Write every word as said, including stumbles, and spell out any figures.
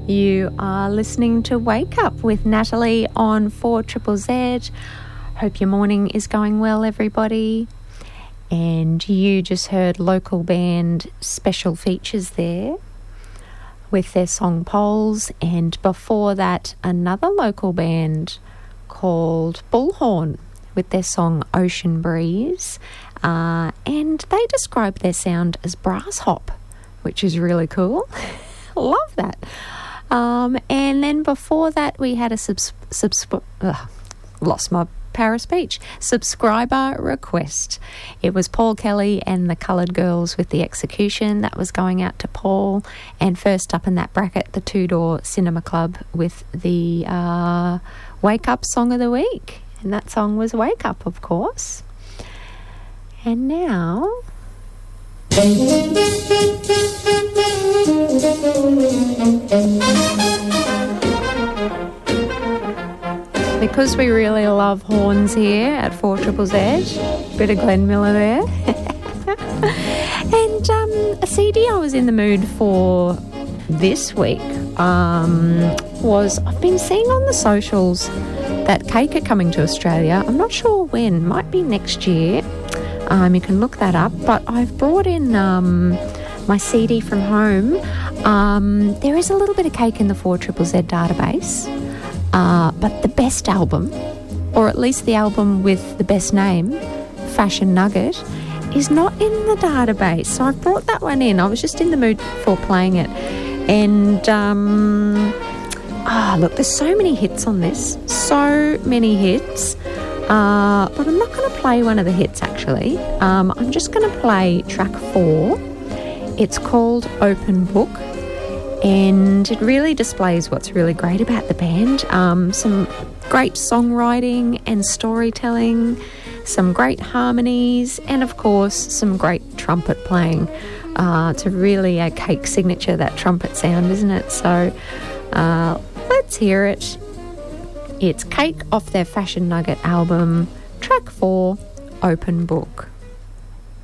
You are listening to Wake Up with Natalie on four Triple Z. Hope your morning is going well, everybody. And you just heard local band Special Features there with their song Poles, and before that another local band called Bullhorn with their song Ocean Breeze, uh, and they describe their sound as brass hop, which is really cool. Love that. Um, and then before that we had a subs- subs- ugh, lost my Para speech subscriber request. It was Paul Kelly and the Coloured Girls with The Execution. That was going out to Paul. And first up in that bracket, the Two Door Cinema Club with the uh, Wake Up Song of the Week. And that song was Wake Up, of course. And now... because we really love horns here at four Triple Z, bit of Glenn Miller there. And um, a C D I was in the mood for this week um, was, I've been seeing on the socials that Cake are coming to Australia. I'm not sure when, might be next year. Um, you can look that up, but I've brought in um, my C D from home. Um, there is a little bit of Cake in the four Triple Z database. Uh, but the best album, or at least the album with the best name, Fashion Nugget, is not in the database. So I've brought that one in. I was just in the mood for playing it. And, um, ah, oh, look, there's so many hits on this. So many hits. Uh, but I'm not going to play one of the hits, actually. Um, I'm just going to play track four. It's called Open Book. And it really displays what's really great about the band. Um, some great songwriting and storytelling, some great harmonies, and of course some great trumpet playing. Uh, it's a really a Cake signature, that trumpet sound, isn't it? So uh, let's hear it. It's Cake off their Fashion Nugget album, track four, Open Book.